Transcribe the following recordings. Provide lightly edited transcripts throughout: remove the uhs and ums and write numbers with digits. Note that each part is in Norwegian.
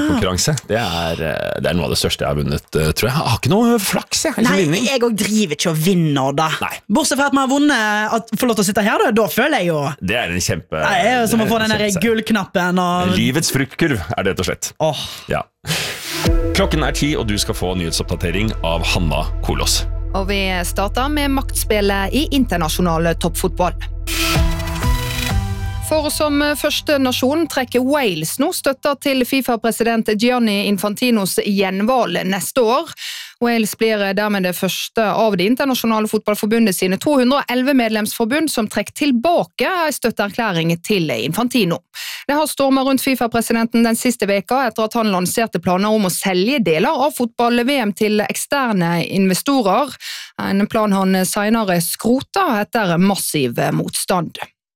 konkurranse. Det er noe av det største jeg har vunnet, tror jeg. Jeg har ikke noe flaks, jeg. Nei, jeg også driver ikke og vinner da. Nei. Bortsett fra at man har vunnet, at får lov til å sitte her da føler jeg jo. Det er en kjempe... Det er jo som å få den der gullknappen. Og... Livets fruktkurv er det rett og slett. Ja. Klokken er 10, og du skal få nyhetsoppdatering av Hanna Kolos. Og vi starter med maktspillet i internasjonal toppfotball. For som første nasjon trekker Wales nå støtta til FIFA-president Gianni Infantinos gjenvalg neste år. Wales blir dermed det første av det internasjonale fotballforbundet sine 211 medlemsforbund som trekker tilbake en støtteerklæring til Infantino. Det har stormet rundt FIFA-presidenten den siste veka etter at han lanserte planer om å selge deler av fotball-VM til eksterne investorer, en plan han senere skrota etter massiv motstand.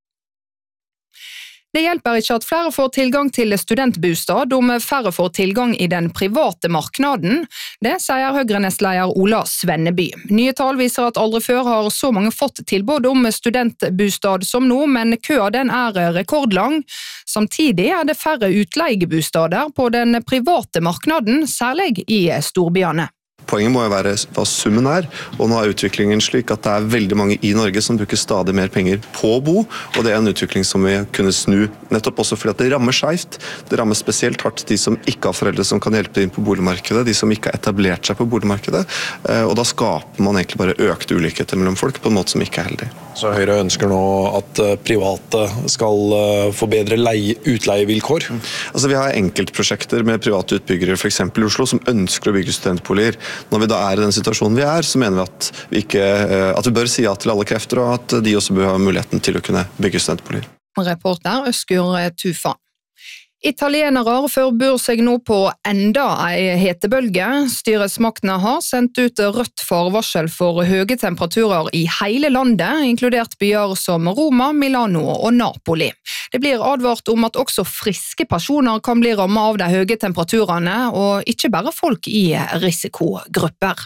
Det hjelper ikke at flere får tilgang til studentbostad om færre får tilgang i den private marknaden. Det sier Høyre-nestleder Ola Svenneby. Nye tall viser at aldri før har så mange fått tilbud om studentbostad som nå, men køa den er rekordlang. Samtidig er det færre utleiebostader på den private marknaden, særlig i storbyene. Poenget må jo være hva summen er, og nå er utviklingen slik at det er veldig mange i Norge som bruker stadig mer penger på å bo, og det er en utvikling som vi kunne snu, nettopp også fordi at det rammer skjevt. Det rammer spesielt hardt de som ikke har foreldre som kan hjelpe inn på boligmarkedet, de som ikke har etablert seg på boligmarkedet, og da skaper man egentlig bare økte ulikheter mellom folk på en måte som ikke er heldig. Så Høyre ønsker nå at private skal få bedre utleievilkår? Altså vi har enkeltprosjekter med private utbyggere, for eksempel i Oslo, som ønsker å bygge studentboliger. Når vi da er i den situasjonen vi er, så mener vi at vi bør si ja til alle krefter, og at de også bør ha muligheten til å kunne bygge studentboliger. Reporter Øskur Tufa. Italienere forbereder seg nå på enda en hetebølge. Styresmaktene har sendt ut rødt forvarsel for høye temperaturer i hele landet, inkludert byer som Roma, Milano og Napoli. Det blir advart om at også friske personer kan bli rammet av de høye temperaturene, og ikke bare folk i risikogrupper.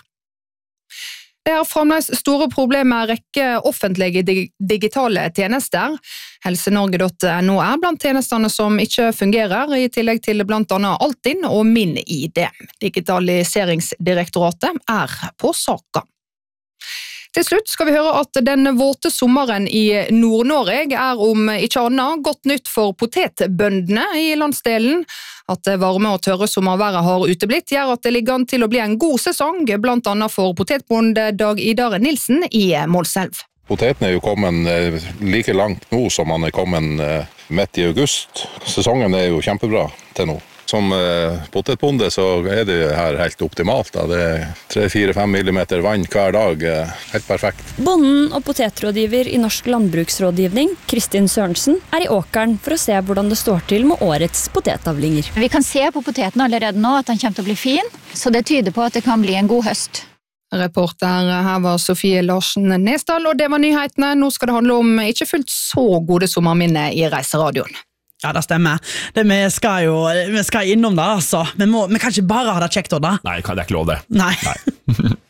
Det er fremdeles store problemer med en rekke offentlige digitale tjenester. Helsenorge.no er blant tjenestene som ikke fungerer, i tillegg til blant annet Altinn og MinID. Digitaliseringsdirektoratet er på saken. Til slutt skal vi høre at den våte sommeren i Nord-Norge er om ikke annet godt nytt for potetbøndene i landsdelen. At varme og tørre sommerværet har uteblitt gjør at det ligger an til å bli en god sesong, blant annet for potetbonde Dag Idar Nilsen i Målselv. Poteten er jo kommet like langt nå som han er kommet midt i august. Sesongen er jo kjempebra til nå. Som potetbonde så er det her helt optimalt. Det er 3-4-5 millimeter vann hver dag, helt perfekt. Bonden og potetrådgiver i Norsk Landbruksrådgivning, Kristin Sørensen, er i åkeren for å se hvordan det står til med årets potetavlinger. Vi kan se på poteten allerede nå at den kommer til å bli fin, så det tyder på at det kan bli en god høst. Reporter her var Sofie Larsen Nesdal, og det var nyhetene. Nå skal det handle om ikke fullt så gode sommerminner i Reiseradioen. Ja, det stemmer. Vi skal innom det, altså. Vi kan ikke bare ha det kjekt, da. Nei, det er ikke lov det. Nei.